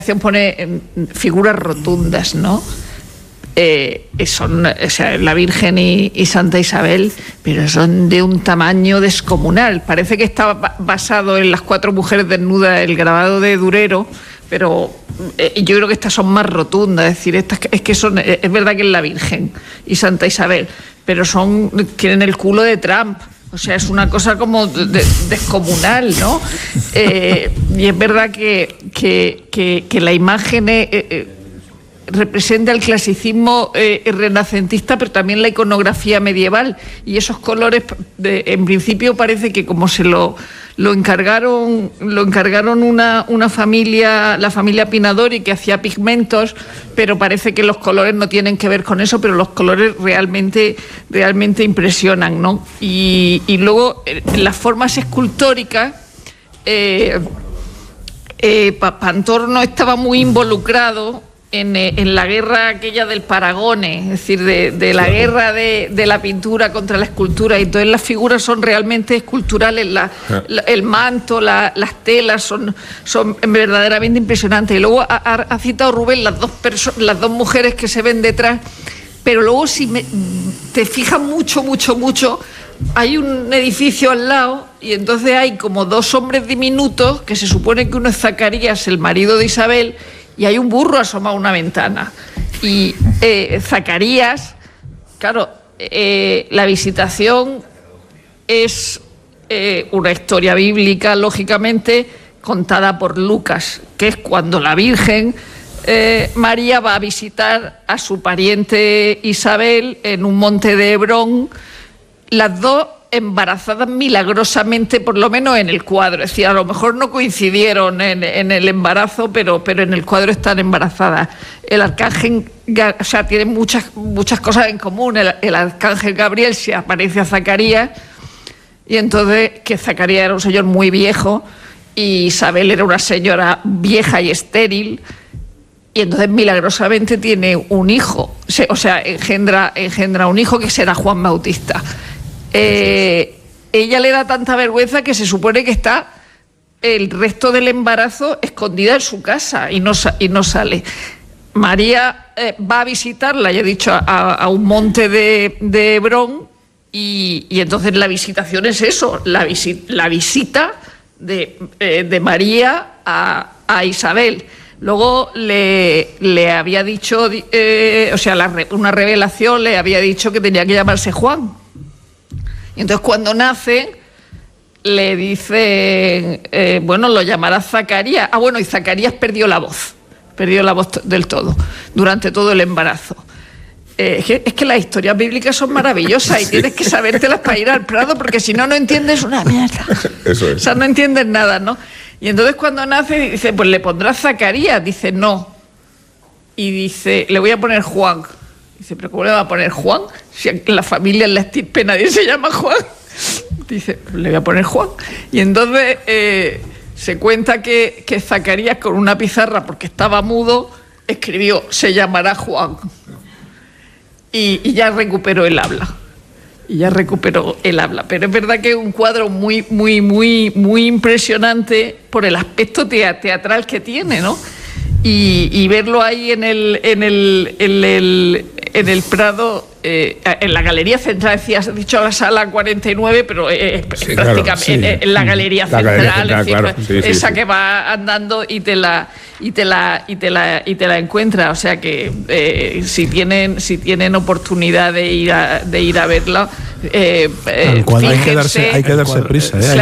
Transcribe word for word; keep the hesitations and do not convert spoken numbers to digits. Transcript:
pone figuras rotundas, ¿no? Eh, son, o sea, la Virgen y, y Santa Isabel, pero son de un tamaño descomunal. Parece que está basado en las cuatro mujeres desnudas, el grabado de Durero, pero eh, yo creo que estas son más rotundas. Es decir, estas es que son, es verdad que es la Virgen y Santa Isabel, pero son, tienen el culo de Trump. O sea, es una cosa como de, de, descomunal, ¿no? Eh, y es verdad que, que, que, que la imagen eh, eh, representa el clasicismo eh, renacentista, pero también la iconografía medieval. Y esos colores, de, en principio, parece que como se lo, lo encargaron, lo encargaron una, una familia, la familia Pinadori, que hacía pigmentos, pero parece que los colores no tienen que ver con eso, pero los colores realmente, realmente impresionan, ¿no? Y, y luego, en las formas escultóricas, eh, eh, Pantorno estaba muy involucrado En, en la guerra aquella del Paragone, es decir, de, de la guerra de, de la pintura contra la escultura, y entonces las figuras son realmente esculturales, la, la, el manto, la, las telas son, son verdaderamente impresionantes. Y luego ha, ha citado Rubén las dos, las dos mujeres que se ven detrás, pero luego si me, te fijas mucho, mucho, mucho, hay un edificio al lado y entonces hay como dos hombres diminutos, que se supone que uno es Zacarías, el marido de Isabel, y hay un burro asomado a una ventana. Y eh, Zacarías, claro, eh, la visitación es eh, una historia bíblica, lógicamente, contada por Lucas, que es cuando la Virgen eh, María va a visitar a su pariente Isabel en un monte de Hebrón, las dos embarazadas milagrosamente, por lo menos en el cuadro. Es decir, a lo mejor no coincidieron en, en el embarazo, pero, pero en el cuadro están embarazadas. El arcángel, o sea, tienen muchas, muchas cosas en común. El, el arcángel Gabriel se aparece a Zacarías, y entonces, que Zacarías era un señor muy viejo y Isabel era una señora vieja y estéril, y entonces milagrosamente tiene un hijo, o sea, engendra, engendra un hijo que será Juan Bautista. Eh, ella le da tanta vergüenza que se supone que está el resto del embarazo escondida en su casa y no, y no sale. María eh, va a visitarla, ya he dicho, a, a un monte de, de Hebrón, y, y entonces la visitación es eso, la, visi, la visita de, eh, de María a, a Isabel. Luego le, le había dicho, eh, o sea, la, una revelación le había dicho que tenía que llamarse Juan. Y entonces cuando nace le dice, eh, bueno, lo llamará Zacarías. Ah, bueno, y Zacarías perdió la voz, perdió la voz del todo, durante todo el embarazo. Eh, es, que, es que las historias bíblicas son maravillosas y sí, tienes que sabértelas para ir al Prado, porque si no, no entiendes una mierda. Eso es. O sea, no entiendes nada, ¿no? Y entonces cuando nace, dice, pues le pondrás Zacarías. Dice, no. Y dice, le voy a poner Juan. Dice, ¿pero cómo le va a poner Juan? Si en la familia, en la estirpe, nadie se llama Juan. Dice, pues le voy a poner Juan. Y entonces eh, se cuenta que, que Zacarías, con una pizarra, porque estaba mudo, escribió, se llamará Juan. Y, y ya recuperó el habla. Y ya recuperó el habla. Pero es verdad que es un cuadro muy, muy, muy, muy impresionante por el aspecto teatral que tiene, ¿no? Y, y verlo ahí en el, en el, en el, en el Prado, eh, en la Galería Central, decías, has dicho la sala cuarenta y nueve, pero es sí, prácticamente claro, sí. en, en la Galería la Central, galería central decir, claro. sí, esa sí, que sí. va andando y te la y te la y te la y te la encuentra. O sea que eh, si tienen si tienen oportunidad de ir a de ir a verla, eh, eh, cual, hay que darse hay que darse prisa, ¿eh?